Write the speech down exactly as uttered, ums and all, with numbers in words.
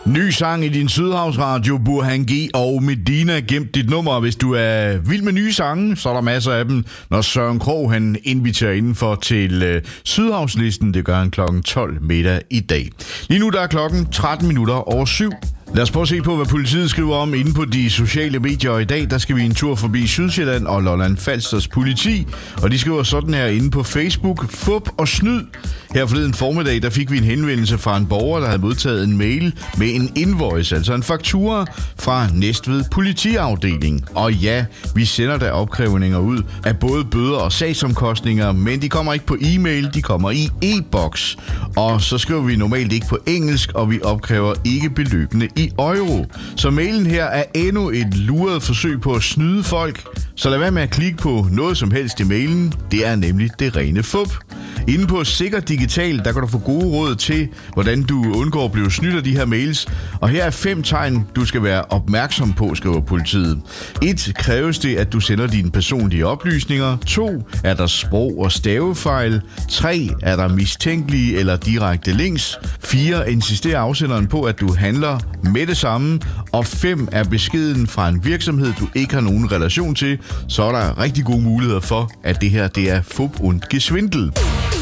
Ny sang i din Sydhavsradio, Burhan G og Medina. Gemt dit nummer, hvis du er vild med nye sange, så er der masser af dem, når Søren Krog han inviterer indenfor til øh, Sydhavslisten. Det gør han klokken tolv middag i dag. Lige nu der er klokken tretten minutter over syv. Lad os prøve at se på, hvad politiet skriver om inde på de sociale medier i dag. Der skal vi en tur forbi Sydsjælland og Lolland Falsters politi, og de skriver sådan her inde på Facebook: fup og snyd. Her forleden formiddag, der fik vi en henvendelse fra en borger, der havde modtaget en mail med en invoice, altså en faktura fra Næstved politiafdeling. Og ja, vi sender da opkrævninger ud af både bøder og sagsomkostninger, men de kommer ikke på e-mail, de kommer i e-boks. Og så skriver vi normalt ikke på engelsk, og vi opkræver ikke beløbende i euro. Så mailen her er endnu et luret forsøg på at snyde folk. Så lad være med at klikke på noget som helst i mailen. Det er nemlig det rene fup. Inde på Sikker Digital, der kan du få gode råd til, hvordan du undgår at blive snydt af de her mails. Og her er fem tegn, du skal være opmærksom på, skriver politiet. et. Kræves det, at du sender dine personlige oplysninger. to. Er der sprog- og stavefejl. tre. Er der mistænkelige eller direkte links. fire. Insisterer afsenderen på, at du handler med det samme. Og fem. Er beskeden fra en virksomhed, du ikke har nogen relation til, så er der rigtig gode muligheder for, at det her det er fup und Geschwindel.